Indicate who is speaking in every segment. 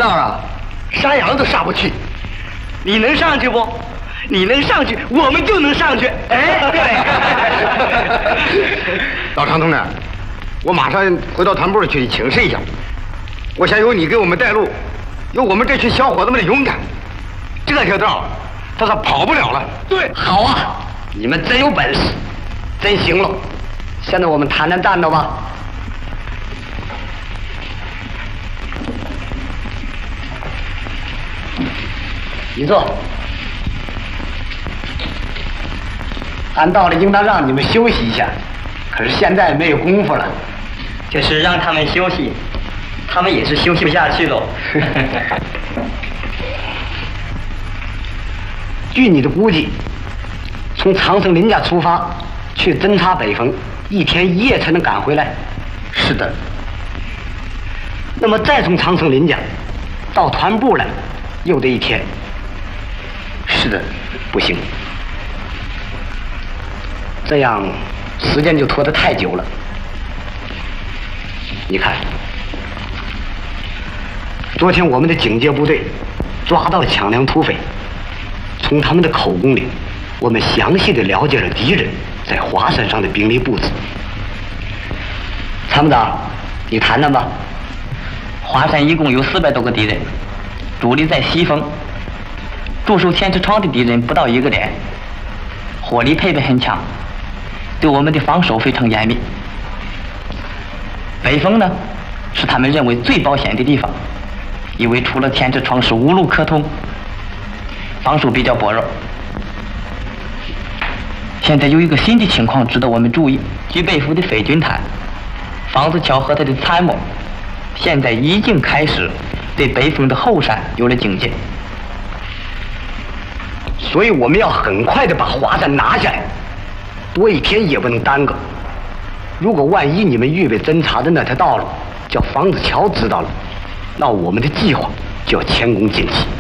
Speaker 1: 道啊，
Speaker 2: 山羊都上不去，你能上去不？你能上去，我们就能上去。哎，对。
Speaker 3: 老常同志，我马上回到团部去请示一下。我想由你给我们带路，有我们这群小伙子们的勇敢，这条道他是跑不了了。
Speaker 2: 对，
Speaker 1: 好啊，你们真有本事，真行了。现在我们谈谈战斗吧。你坐。按道理应当让你们休息一下，可是现在没有功夫了。
Speaker 4: 就是让他们休息，他们也是休息不下去喽。
Speaker 1: 据你的估计，从长生林家出发去侦察北峰，1天1夜才能赶回来。
Speaker 3: 是的。
Speaker 1: 那么再从长生林家到团部来，又得1天。
Speaker 3: 是的，
Speaker 1: 不行，这样时间就拖得太久了。你看，昨天我们的警戒部队抓到了抢粮土匪，从他们的口供里，我们详细的了解了敌人在华山上的兵力布置。参谋长，你谈谈吧。
Speaker 4: 华山一共有400多个敌人，主力在西峰，驻守千尺窗的敌人不到1个连，火力配备很强，对我们的防守非常严密。北峰呢，是他们认为最保险的地方，因为除了千尺窗是无路可通，防守比较薄弱。现在有一个新的情况值得我们注意，据北府的匪军谈，房子桥和他的参谋现在已经开始对北峰的后山有了警戒，
Speaker 1: 所以我们要很快的把华山拿下来，多1天也不能耽搁。如果万一你们预备侦察的那条道路叫房子桥知道了，那我们的计划就要前功尽弃。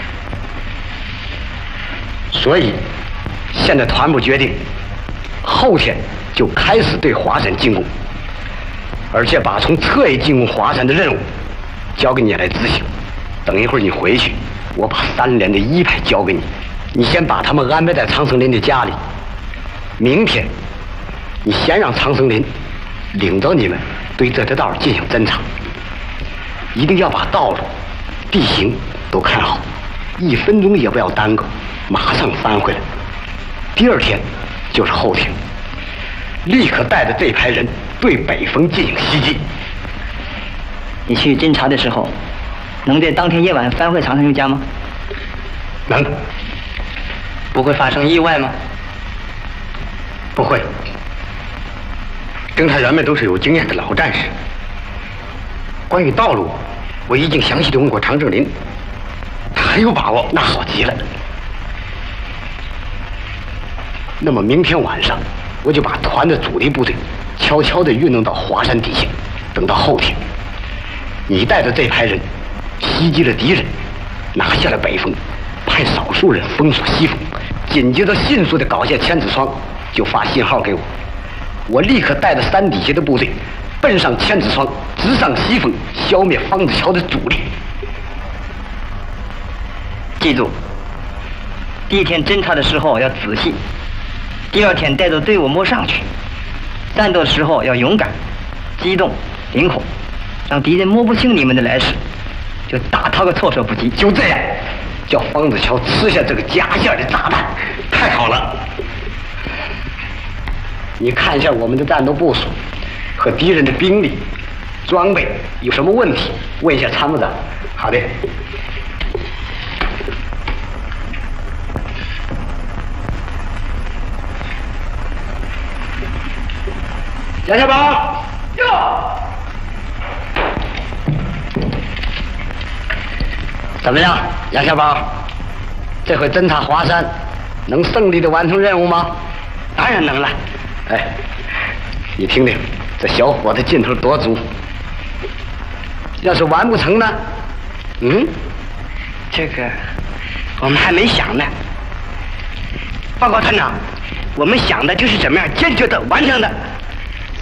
Speaker 1: 所以现在团部决定，后天就开始对华山进攻，而且把从侧翼进攻华山的任务交给你来执行。等一会儿你回去，我把3连的1排交给你，你先把他们安排在长生林的家里。明天你先让长生林领着你们对这条道进行侦查，一定要把道路、地形都看好，1分钟也不要耽搁，马上翻回来。第2天就是后天，立刻带着这排人对北峰进行袭击。
Speaker 4: 你去侦查的时候，能在当天夜晚翻回长生家吗？
Speaker 1: 能。
Speaker 4: 不会发生意外吗？
Speaker 3: 不会。侦查员们都是有经验的老战士。关于道路，我已经详细的问过常正林，他很有把握。
Speaker 1: 那好极了。那么明天晚上，我就把团的主力部队悄悄地运动到华山底下，等到后天，你带着这排人袭击了敌人，拿下了北峰，派少数人封锁西峰，紧接着迅速地搞下千尺窗，就发信号给我，我立刻带着山底下的部队奔上千尺窗，直上西峰，消灭方子桥的主力。
Speaker 4: 记住，第1天侦察的时候要仔细，第2天带着队伍摸上去，战斗的时候要勇敢、机动、灵活，让敌人摸不清你们的来势，就打他个措手不及。
Speaker 1: 就这样，叫方子桥吃下这个夹馅的炸弹。
Speaker 3: 太好了！
Speaker 1: 你看一下我们的战斗部署和敌人的兵力、装备有什么问题，问一下参谋长。好的。杨小宝，
Speaker 2: 哟，
Speaker 1: 怎么样，杨小宝？这回侦察华山，能胜利的完成任务吗？
Speaker 2: 当然能了。
Speaker 1: 哎，你听听，这小伙子劲头多足。要是完不成呢？
Speaker 2: 这个我们还没想呢。报告团长，我们想的就是怎么样坚决的完成的。